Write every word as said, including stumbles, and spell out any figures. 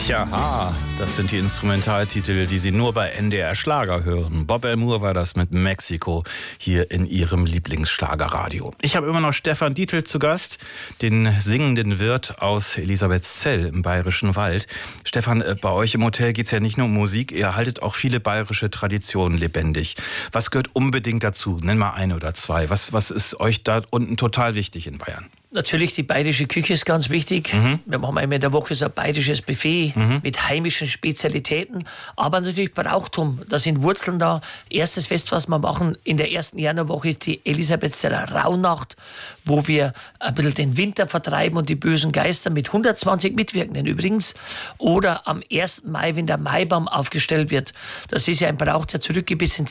Tja, ha, das sind die Instrumentaltitel, die Sie nur bei N D R Schlager hören. Bob Elmore war das mit Mexiko hier in Ihrem Lieblingsschlagerradio. Ich habe immer noch Stefan Dietl zu Gast, den singenden Wirt aus Elisabethzell im Bayerischen Wald. Stefan, bei euch im Hotel geht es ja nicht nur um Musik, ihr haltet auch viele bayerische Traditionen lebendig. Was gehört unbedingt dazu? Nenn mal eine oder zwei. Was, was ist euch da unten total wichtig in Bayern? Natürlich, die bayerische Küche ist ganz wichtig. Mhm. Wir machen einmal in der Woche so ein bayerisches Buffet mhm. mit heimischen Spezialitäten. Aber natürlich Brauchtum, da sind Wurzeln da. Erstes Fest, was wir machen in der ersten Januarwoche, ist die Elisabethzeller Rauhnacht, wo wir ein bisschen den Winter vertreiben und die bösen Geister mit hundertzwanzig Mitwirkenden übrigens. Oder am ersten Mai, wenn der Maibaum aufgestellt wird. Das ist ja ein Brauch, der zurückgeht bis ins